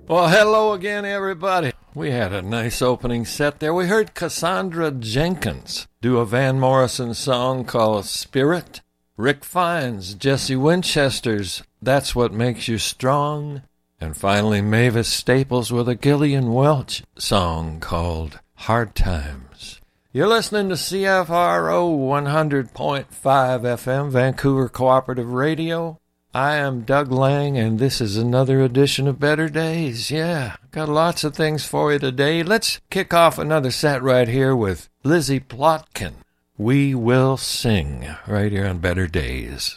Well, hello again, everybody. We had a nice opening set there. We heard Cassandra Jenkins do a Van Morrison song called Spirit. Rick Fiennes, Jesse Winchester's That's What Makes You Strong. And finally, Mavis Staples with a Gillian Welch song called Hard Times. You're listening to CFRO 100.5 FM, Vancouver Cooperative Radio. I am Doug Lang, and this is another edition of Better Days. Yeah, got lots of things for you today. Let's kick off another set right here with Lizzie Plotkin. We Will Sing, right here on Better Days.